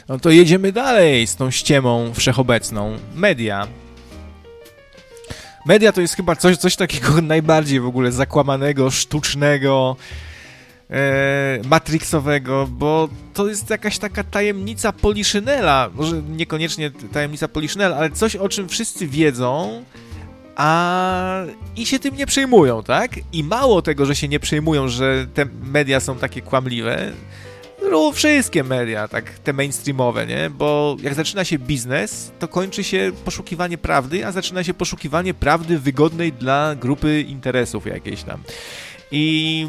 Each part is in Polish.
No to jedziemy dalej z tą ściemą wszechobecną. Media. Media to jest chyba coś takiego najbardziej w ogóle zakłamanego, sztucznego, matrixowego, bo to jest jakaś taka tajemnica Poliszynela, może niekoniecznie tajemnica Poliszynela, ale coś, o czym wszyscy wiedzą, i się tym nie przejmują, tak? I mało tego, że się nie przejmują, że te media są takie kłamliwe, wszystkie media, tak, te mainstreamowe, nie? Bo jak zaczyna się biznes, to kończy się poszukiwanie prawdy, a zaczyna się poszukiwanie prawdy wygodnej dla grupy interesów jakiejś tam. I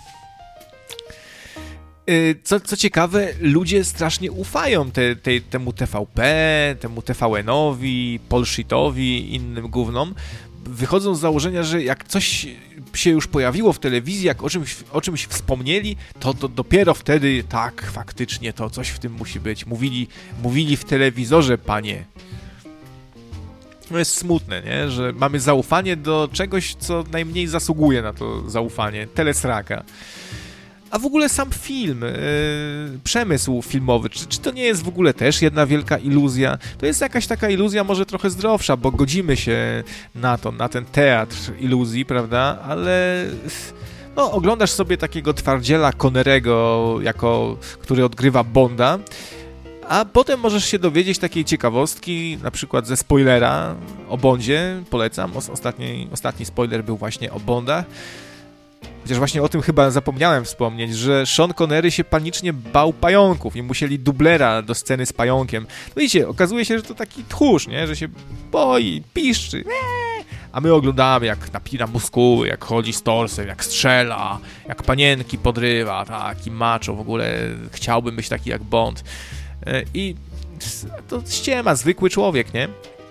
co ciekawe, ludzie strasznie ufają temu TVP, temu TVN-owi, Polshitowi, innym gównom. Wychodzą z założenia, że jak coś się już pojawiło w telewizji, jak o czymś wspomnieli, to dopiero wtedy, tak, faktycznie to coś w tym musi być. Mówili w telewizorze, panie. No jest smutne, nie? Że mamy zaufanie do czegoś, co najmniej zasługuje na to zaufanie. Telesraka. A w ogóle sam film, przemysł filmowy, czy to nie jest w ogóle też jedna wielka iluzja? To jest jakaś taka iluzja może trochę zdrowsza, bo godzimy się na ten teatr iluzji, prawda? Ale no, oglądasz sobie takiego twardziela Connerego, który odgrywa Bonda, a potem możesz się dowiedzieć takiej ciekawostki, na przykład ze spoilera o Bondzie, polecam, ostatni spoiler był właśnie o Bondach. Chociaż właśnie o tym chyba zapomniałem wspomnieć, że Sean Connery się panicznie bał pająków i musieli dublera do sceny z pająkiem. No widzicie, okazuje się, że to taki tchórz, nie? Że się boi, piszczy. A my oglądamy, jak napina muskuły, jak chodzi z torsem, jak strzela, jak panienki podrywa, taki macho, w ogóle chciałbym być taki jak Bond. I to ściema, zwykły człowiek, nie?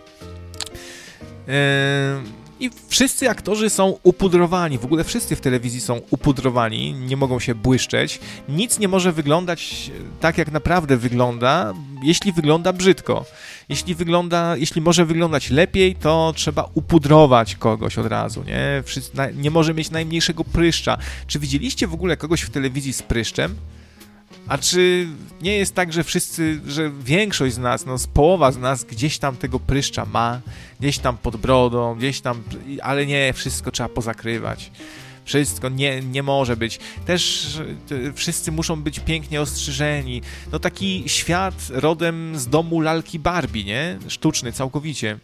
I wszyscy aktorzy są upudrowani, w ogóle wszyscy w telewizji są upudrowani, nie mogą się błyszczeć, nic nie może wyglądać tak, jak naprawdę wygląda, jeśli wygląda brzydko. Jeśli może wyglądać lepiej, to trzeba upudrować kogoś od razu, nie? Nie może mieć najmniejszego pryszcza. Czy widzieliście w ogóle kogoś w telewizji z pryszczem? A czy nie jest tak, że większość z nas, połowa z nas gdzieś tam tego pryszcza ma, gdzieś tam pod brodą, gdzieś tam, ale nie, wszystko trzeba pozakrywać. Wszystko nie może być. Też wszyscy muszą być pięknie ostrzyżeni. No taki świat rodem z domu lalki Barbie, nie? Sztuczny całkowicie.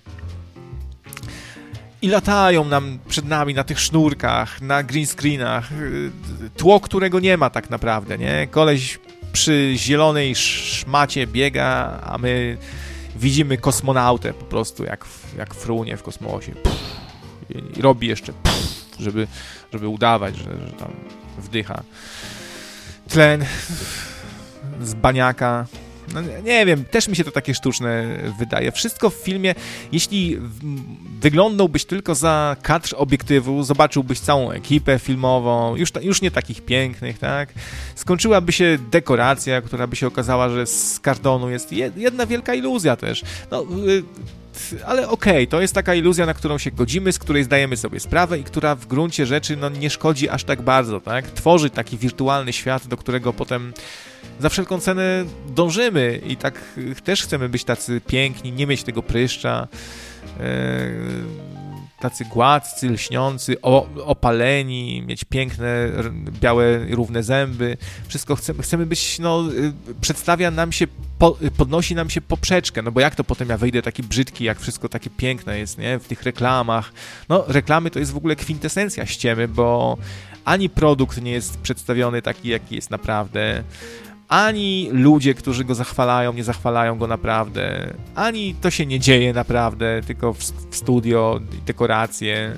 I latają przed nami na tych sznurkach, na green screenach, tło, którego nie ma tak naprawdę, nie? Koleś przy zielonej szmacie biega, a my widzimy kosmonautę po prostu, jak frunie w kosmosie. I robi jeszcze, żeby udawać, że tam wdycha tlen z baniaka. No, nie wiem, też mi się to takie sztuczne wydaje. Wszystko w filmie, jeśli wyglądałbyś tylko za kadr obiektywu, zobaczyłbyś całą ekipę filmową, już nie takich pięknych, tak? Skończyłaby się dekoracja, która by się okazała, że z kartonu jest jedna wielka iluzja też. No, ale okej, to jest taka iluzja, na którą się godzimy, z której zdajemy sobie sprawę i która w gruncie rzeczy nie szkodzi aż tak bardzo, tak? Tworzy taki wirtualny świat, do którego potem za wszelką cenę dążymy i tak też chcemy być tacy piękni, nie mieć tego pryszcza, tacy gładcy, lśniący, opaleni, mieć piękne, białe, równe zęby. Wszystko chcemy być, podnosi nam się poprzeczkę, no bo jak to potem ja wyjdę taki brzydki, jak wszystko takie piękne jest, nie? W tych reklamach. No, reklamy to jest w ogóle kwintesencja ściemy, bo ani produkt nie jest przedstawiony taki, jaki jest naprawdę, ani ludzie, którzy go zachwalają, nie zachwalają go naprawdę, ani to się nie dzieje naprawdę, tylko w studio, dekoracje.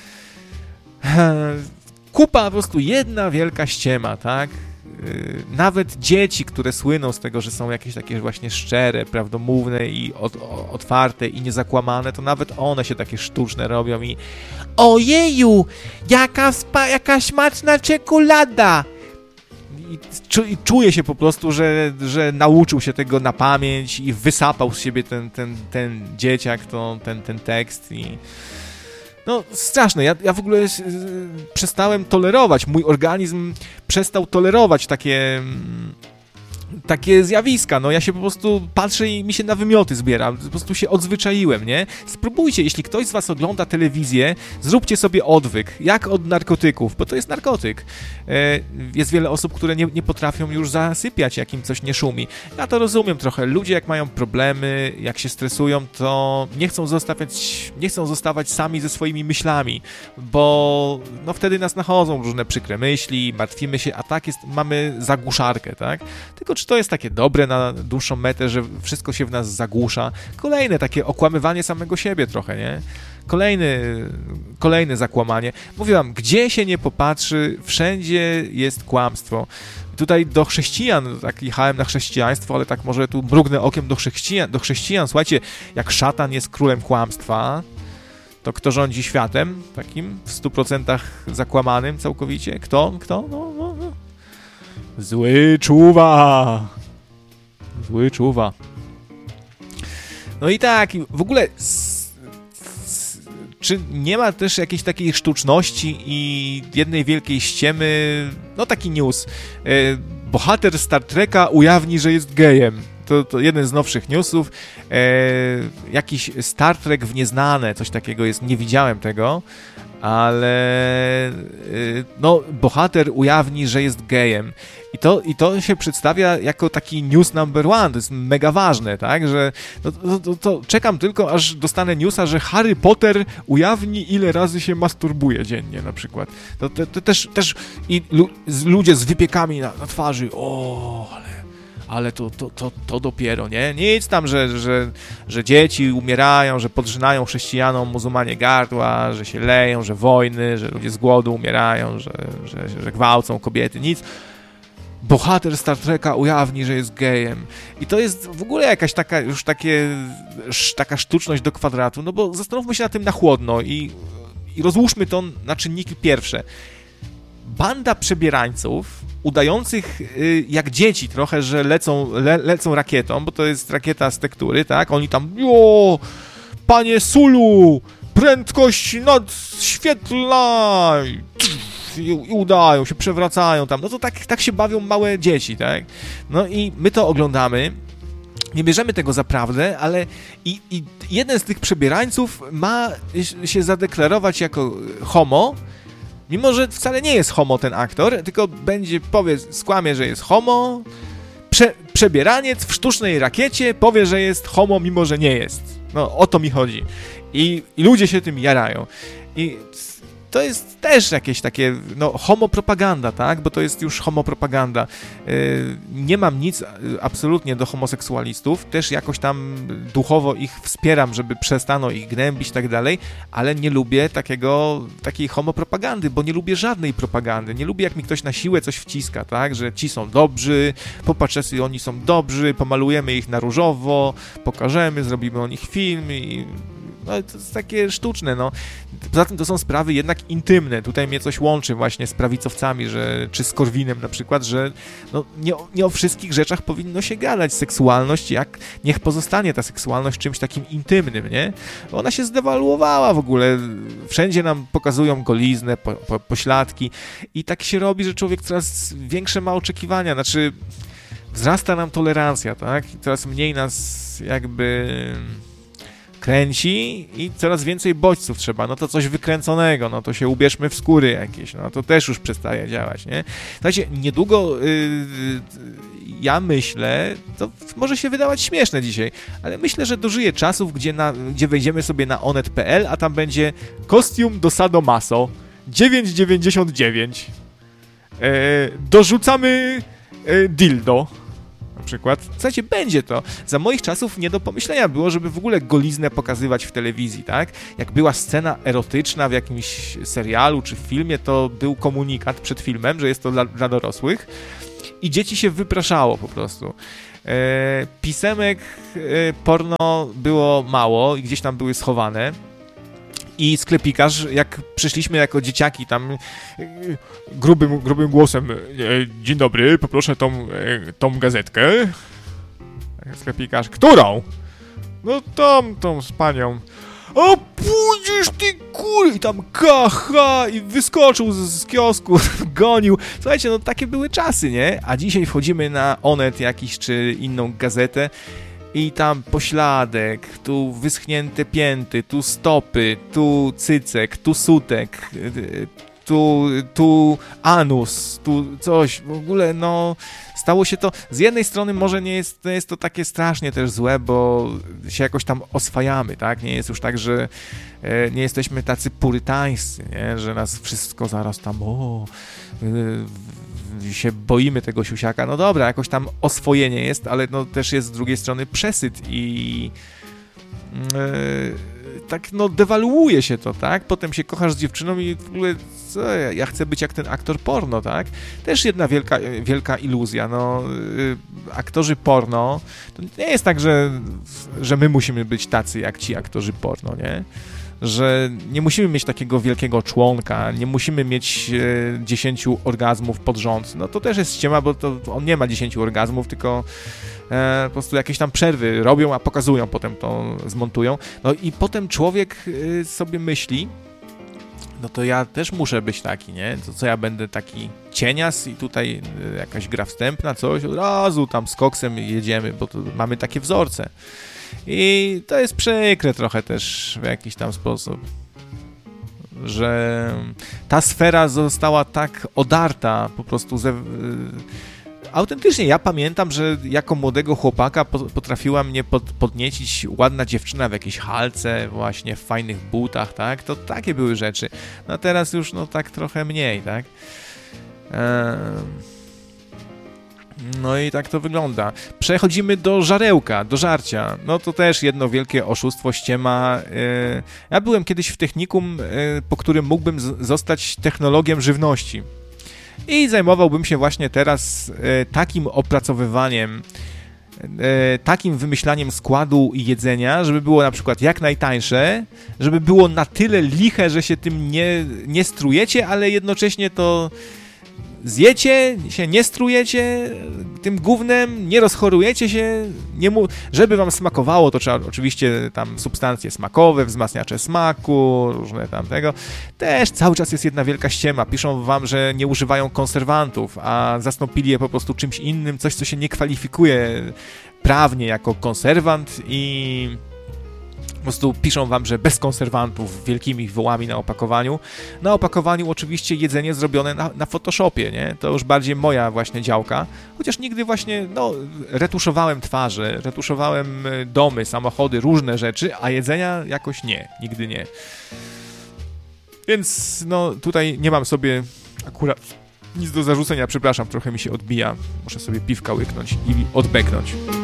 Kupa po prostu jedna wielka ściema, tak? Nawet dzieci, które słyną z tego, że są jakieś takie właśnie szczere, prawdomówne i otwarte i niezakłamane, to nawet one się takie sztuczne robią i ojeju, jaka smaczna czekolada! I czuje się po prostu, że nauczył się tego na pamięć i wysapał z siebie ten dzieciak, ten tekst i no straszne, ja w ogóle przestałem tolerować, mój organizm przestał tolerować takie zjawiska, no ja się po prostu patrzę i mi się na wymioty zbiera, po prostu się odzwyczaiłem, nie? Spróbujcie, jeśli ktoś z was ogląda telewizję, zróbcie sobie odwyk, jak od narkotyków, bo to jest narkotyk. Jest wiele osób, które nie potrafią już zasypiać, jak im coś nie szumi. Ja to rozumiem trochę, ludzie jak mają problemy, jak się stresują, to nie chcą zostawać sami ze swoimi myślami, bo no wtedy nas nachodzą różne przykre myśli, martwimy się, a tak mamy zagłuszarkę, tak? Tylko czy to jest takie dobre na dłuższą metę, że wszystko się w nas zagłusza? Kolejne takie okłamywanie samego siebie trochę, nie? Kolejne zakłamanie. Mówiłam, gdzie się nie popatrzy, wszędzie jest kłamstwo. Tutaj do chrześcijan, tak jechałem na chrześcijaństwo, ale tak może tu mrugnę okiem do chrześcijan. Słuchajcie, jak szatan jest królem kłamstwa, to kto rządzi światem takim w 100% zakłamanym całkowicie? Kto? No. Zły czuwa. No i tak, w ogóle czy nie ma też jakiejś takiej sztuczności i jednej wielkiej ściemy? No taki news. Bohater Star Treka ujawni, że jest gejem. To jeden z nowszych newsów. Jakiś Star Trek w nieznane, coś takiego jest, nie widziałem tego, ale no, bohater ujawni, że jest gejem. I to się przedstawia jako taki news number one, to jest mega ważne, tak, że to czekam tylko, aż dostanę newsa, że Harry Potter ujawni, ile razy się masturbuje dziennie na przykład. To też i ludzie z wypiekami na twarzy, ale to dopiero, nie? Nic tam, że dzieci umierają, że podrzynają chrześcijanom muzułmanie gardła, że się leją, że wojny, że ludzie z głodu umierają, że gwałcą kobiety, nic. Bohater Star Treka ujawni, że jest gejem. I to jest w ogóle jakaś taka sztuczność do kwadratu, no bo zastanówmy się na tym na chłodno i rozłóżmy to na czynniki pierwsze. Banda przebierańców udających jak dzieci trochę, że lecą rakietą, bo to jest rakieta z tektury, tak? Oni tam, panie Sulu, prędkość nadświetlna! I udają się, przewracają tam. No to tak się bawią małe dzieci, tak? No i my to oglądamy, nie bierzemy tego za prawdę, ale i jeden z tych przebierańców ma się zadeklarować jako homo, mimo że wcale nie jest homo ten aktor, tylko skłamie, że jest homo, przebieraniec w sztucznej rakiecie powie, że jest homo, mimo że nie jest. No o to mi chodzi. I ludzie się tym jarają. I to jest też jakieś takie, homopropaganda, tak? Bo to jest już homopropaganda. Nie mam nic absolutnie do homoseksualistów, też jakoś tam duchowo ich wspieram, żeby przestano ich gnębić i tak dalej, ale nie lubię takiej homopropagandy, bo nie lubię żadnej propagandy. Nie lubię, jak mi ktoś na siłę coś wciska, tak? Że ci są dobrzy, popatrzcie, oni są dobrzy, pomalujemy ich na różowo, pokażemy, zrobimy o nich film i no to jest takie sztuczne, no. Poza tym to są sprawy jednak intymne. Tutaj mnie coś łączy właśnie z prawicowcami, czy z Korwinem na przykład, że no, nie o wszystkich rzeczach powinno się gadać. Seksualność, niech pozostanie ta seksualność czymś takim intymnym, nie? Ona się zdewaluowała w ogóle. Wszędzie nam pokazują goliznę, pośladki i tak się robi, że człowiek coraz większe ma oczekiwania. Znaczy, wzrasta nam tolerancja, tak? I coraz mniej nas jakby kręci i coraz więcej bodźców trzeba, no to coś wykręconego, no to się ubierzmy w skóry jakieś, no to też już przestaje działać, nie? Słuchajcie, niedługo ja myślę, to może się wydawać śmieszne dzisiaj, ale myślę, że dożyję czasów, gdzie wejdziemy sobie na onet.pl, a tam będzie kostium do sadomaso 9,99 dorzucamy dildo na przykład. Słuchajcie, będzie to. Za moich czasów nie do pomyślenia było, żeby w ogóle goliznę pokazywać w telewizji, tak? Jak była scena erotyczna w jakimś serialu czy w filmie, to był komunikat przed filmem, że jest to dla dorosłych i dzieci się wypraszało po prostu. Pisemek porno było mało i gdzieś tam były schowane. I sklepikarz, jak przyszliśmy jako dzieciaki tam grubym głosem, dzień dobry, poproszę tą gazetkę. Sklepikarz, którą? No tą z panią. o pójdziesz ty kury, i tam kacha, i wyskoczył z kiosku, gonił. Słuchajcie, no takie były czasy, nie? A dzisiaj wchodzimy na Onet jakiś, czy inną gazetę i tam pośladek, tu wyschnięte pięty, tu stopy, tu cycek, tu sutek, tu anus, tu coś, w ogóle no stało się to, z jednej strony może nie jest to takie strasznie też złe, bo się jakoś tam oswajamy, tak, nie jest już tak, że nie jesteśmy tacy purytańscy, nie, że nas wszystko zaraz tam się boimy tego siusiaka, no dobra, jakoś tam oswojenie jest, ale no też jest z drugiej strony przesyt i tak no dewaluuje się to, tak? Potem się kochasz z dziewczyną i w ogóle co, ja chcę być jak ten aktor porno, tak? Też jedna wielka iluzja, no aktorzy porno, to nie jest tak, że my musimy być tacy jak ci aktorzy porno, nie? Że nie musimy mieć takiego wielkiego członka, nie musimy mieć 10 orgazmów pod rząd. No to też jest ściema, bo to on nie ma 10 orgazmów, tylko po prostu jakieś tam przerwy robią, a pokazują, potem to zmontują. No i potem człowiek sobie myśli, no to ja też muszę być taki, nie? To co ja będę taki cienias i tutaj jakaś gra wstępna, coś, od razu tam z koksem jedziemy, bo to mamy takie wzorce. I to jest przykre trochę też w jakiś tam sposób, że ta sfera została tak odarta po prostu autentycznie ja pamiętam, że jako młodego chłopaka potrafiła mnie podniecić ładna dziewczyna w jakiejś halce, właśnie w fajnych butach, tak? To takie były rzeczy. No teraz już no tak trochę mniej, tak? No i tak to wygląda. Przechodzimy do żarełka, do żarcia. No to też jedno wielkie oszustwo, ściema. Ja byłem kiedyś w technikum, po którym mógłbym zostać technologiem żywności. I zajmowałbym się właśnie teraz takim opracowywaniem, takim wymyślaniem składu i jedzenia, żeby było na przykład jak najtańsze, żeby było na tyle liche, że się tym nie strujecie, ale jednocześnie to zjecie, się nie strujecie tym gównem, nie rozchorujecie się, żeby wam smakowało, to trzeba oczywiście tam substancje smakowe, wzmacniacze smaku, różne tam tego. Też cały czas jest jedna wielka ściema. Piszą wam, że nie używają konserwantów, a zastąpili je po prostu czymś innym, coś, co się nie kwalifikuje prawnie jako konserwant i po prostu piszą wam, że bez konserwantów, wielkimi wołami na opakowaniu. Na opakowaniu oczywiście jedzenie zrobione na Photoshopie, nie? To już bardziej moja właśnie działka. Chociaż nigdy właśnie, no, retuszowałem twarze, retuszowałem domy, samochody, różne rzeczy, a jedzenia jakoś nie, nigdy nie. Więc, no, tutaj nie mam sobie akurat nic do zarzucenia, przepraszam, trochę mi się odbija. Muszę sobie piwka łyknąć i odbeknąć.